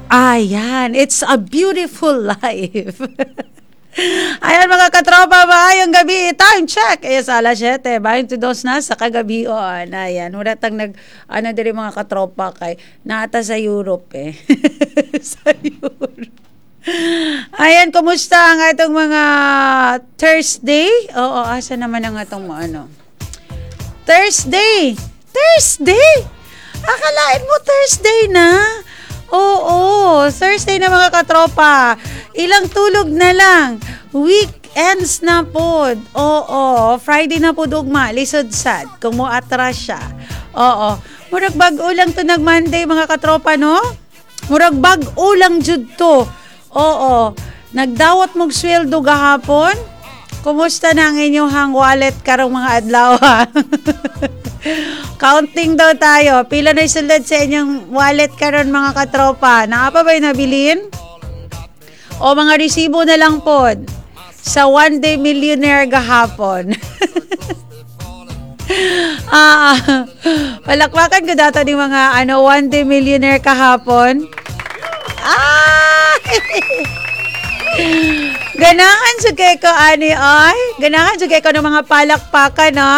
Ayan, it's a beautiful life. Ayan mga katropa, maayong gabi. Time check is alas 7. 22 na sa kagabion. Ayan, uratang diri mga katropa kay naata sa Europe eh. Sa Europe. Ayan, kumusta ang atong mga Thursday? Oo, asa naman ang atong Thursday! Akalain mo Thursday na? Oo, Thursday na mga katropa. Ilang tulog na lang. Weekends na pod. Oo, Friday na pod ugma. Lisod sad. Kung mo atras siya. Oo. Murag bag-o lang to nag-Monday mga katropa, no? Murag bag-o lang jud to. Oo. Nagdawat mong sweldo gahapon? Kumusta na ang inyong wallet karong mga adlaw? Counting daw tayo. Pila na isulad sa inyong wallet karon mga katropa? Naapa ba'y nabilin? O mga resibo na lang pod sa One Day Millionaire gahapon. Palakpakan ko dato ng mga One Day Millionaire kahapon. Ganahan sa kay ko ganahan sa kay ko ng mga palakpakan, no?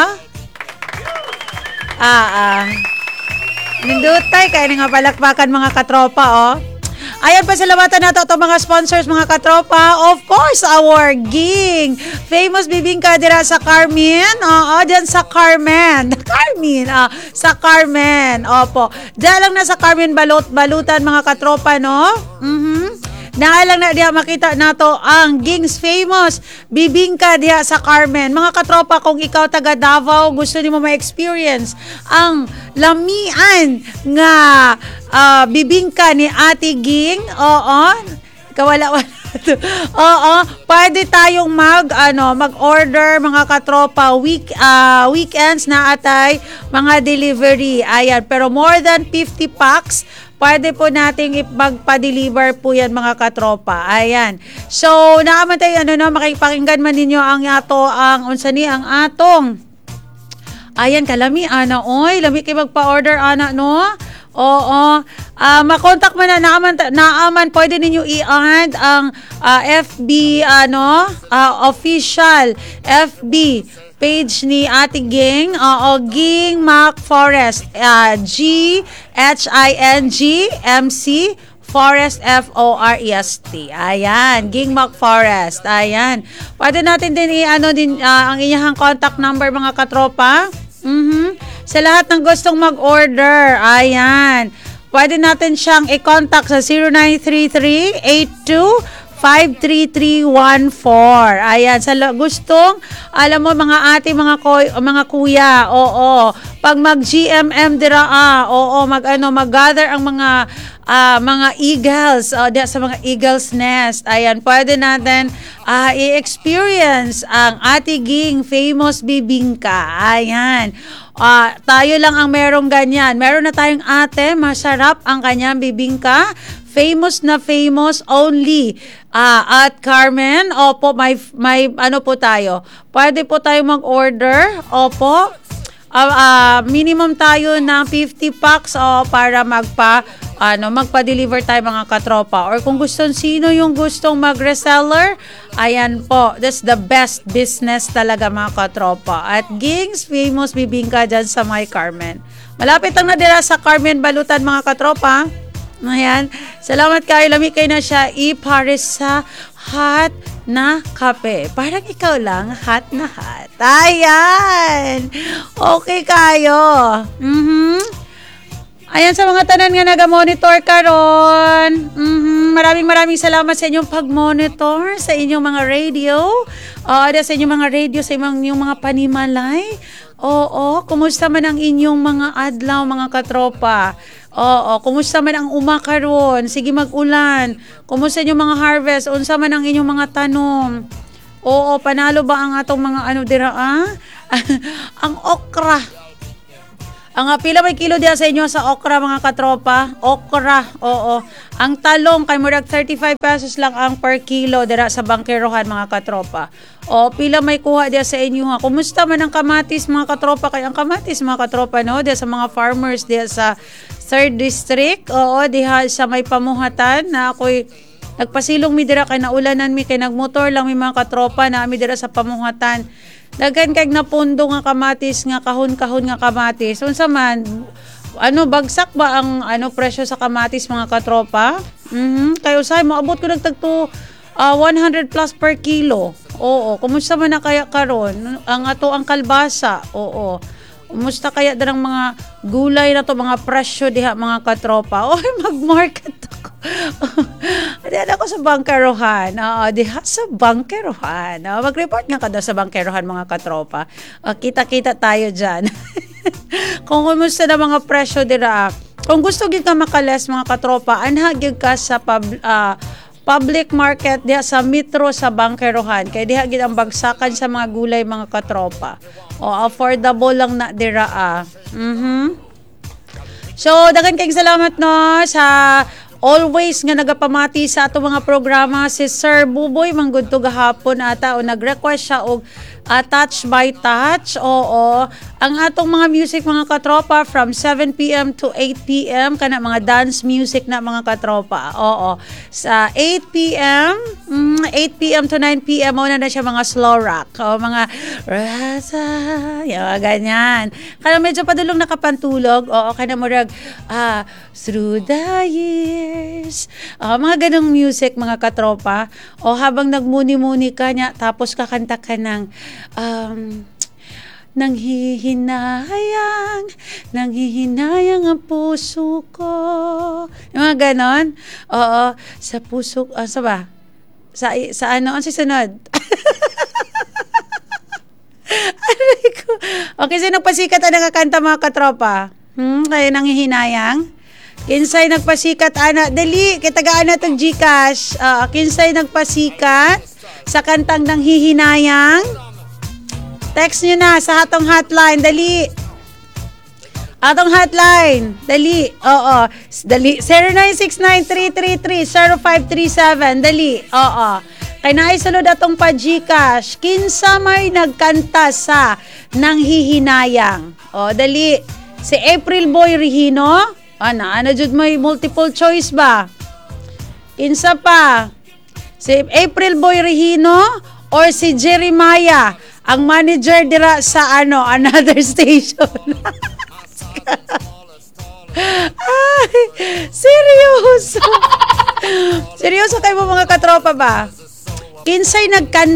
Nindutay kay nga palakpakan mga katropa, oh. Ayan, pasalamatan nato itong mga sponsors, mga katropa. Of course, our ging. Famous bibingka dira sa Carmen. Oo, dyan sa Carmen. Sa Carmen. Opo. Dyan lang na sa Carmen balutan, mga katropa, no? Naalang na diha makita nato ang Ging's Famous bibingka diha sa Carmen. Mga katropa, kung ikaw taga Davao, gusto nimo ma-experience ang lamian nga bibingka ni Ate Ging, kawala-wala. Oo, pwede tayong mag-order mga katropa weekends na atay mga delivery. Ayan, pero more than 50 packs pwede po nating magpa-deliver po yan mga katropa. Ayan. So, naaman tayo, makipakinggan man ninyo ang atong. Ayan, kalami, lami kayo magpa-order, no? Oo. Makontak man naaman, pwede ninyo i-add ang FB, official FB page ni Ate Ging, Ging Mac Forest, GHING-MC Forest, Forest. Ayan, Ging Mac Forest. Ayan. Pwede natin din ang inyong contact number mga katropa. Sa lahat ng gustong mag-order. Ayan. Pwede natin siyang i-contact sa 0933-82-53314. Ayan, sa gustong, alam mo mga ate, mga kuya, pag mag-GMM dira, mag-gather ang mga eagles, sa mga eagles nest. Ayan, pwede natin i-experience ang Ate Ging Famous Bibingka. Ayan. Tayo lang ang merong ganyan. Meron na tayong ate, masarap ang kanyang bibingka. Famous na famous only at Carmen. Opo, may po tayo. Pwede po tayo mag-order. Opo. Minimum tayo ng 50 packs para magpa-deliver tayo mga katropa. Or kung sino yung gustong mag-reseller, ayan po, that's the best business talaga mga katropa. At Ging's Famous Bibingka dyan sa May Carmen. Malapit lang na dira sa Carmen balutan mga katropa. Ayan. Salamat kayo. Lami kayo na siya ipares sa hot na kape. Parang ikaw lang, hot na hot. Ayan. Okay kayo. Ayan, sa mga tanan nga naga-monitor karon. Maraming salamat sa inyong pag-monitor sa inyong mga radio. Sa inyong mga radio, sa inyong mga panimalay. Kumusta man ang inyong mga adlaw, mga katropa? Kumusta man ang umakaron? Sige mag-ulan. Kumusta inyong mga harvest? Unsa man ang inyong mga tanom? Panalo ba ang atong mga dira? Ang okra. Ang pila may kilo diya sa inyo sa okra mga katropa? Okra, oo. Ang talong kay murag 35 pesos lang ang per kilo dira sa bangkerohan mga katropa. O pila may kuha diya sa inyo ha. Kumusta man ang kamatis mga katropa? Kay ang kamatis mga katropa no diya sa mga farmers diya sa 3rd district. Oo, diha sa may pamuhatan na ako'y nagpasilong mi dira kay naulanan mi kay nagmotor lang mi mga katropa na mi dira sa pamuhatan. Daghan kay napundo nga kamatis nga kahon-kahon nga kamatis. Unsa man bagsak ba ang presyo sa kamatis mga katropa? Kay usay moabot ko nagtagto 100 plus per kilo. Oo, kumusta man na kaya karon ang ang kalbasa? Oo. Kumusta kaya darang mga gulay na to, mga presyo diha mga katropa? Oy, mag-market ako. Diyan ako sa bangkerohan. Diha sa bangkerohan. Mag-report nga kada sa bangkerohan mga katropa. Kita-kita tayo dyan. Kung kumusta na mga presyo dira. Kung gusto gyud ka makales mga katropa, anha gyud ka sa public market diha sa metro sa bangkerohan. Kay diha gyud ang bagsakan sa mga gulay mga katropa. Affordable lang na dira So, daghang kayong salamat no sa always nga nagapamati sa ato mga programa si Sir Buboy manggudto gahapon ata o nag-request siya og touch by touch. Oo, ang atong mga music mga katropa from 7 p.m. to 8 p.m. kana mga dance music na mga katropa. Oo, sa 8 p.m. 8 p.m. to 9 p.m. na siya mga slow rock o mga rasa ganyan. Kana medyo padulong nakapantulog. Oo, kana murag through the years. Mga ganong music mga katropa. O habang nagmuni-muni ka niya tapos kakanta ka ng nanghihinayang ang puso ko. Yung mga ganon. Oo, sa puso, sa ba? Sa ano, ang sisunod? Aray ko. Okay, sino pasikat ang nakakanta mga katropa? Kaya nanghihinayang? Kinsay nagpasikat, ana? Dali, kitagaan na itong Gcash. Kinsay nagpasikat sa kantang nanghihinayang? Text nyo na sa atong hotline. Dali. Atong hotline. Dali. Oo. Dali. 0969-333-0537. Dali. Oo. Kay naisunod atong pa Gcash. Kinsa may nagkanta sa nanghihinayang. O, dali. Si April Boy Regino. Ano jud may multiple choice ba? Kinsa pa? Si April Boy Regino or si Jeremiah? Ang manager dira sa another station. Ay, seryoso. Seryoso kayo mga katropa ba? Kinsay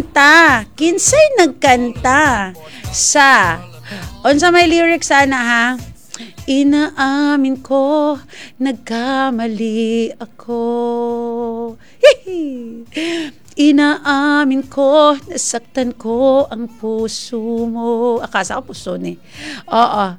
nagkanta sa unsa may lyrics sana ha? Inaamin ko, nagkamali ako. Inaamin ko, nasaktan ko ang puso mo. Akasa ko puso ni. Oo.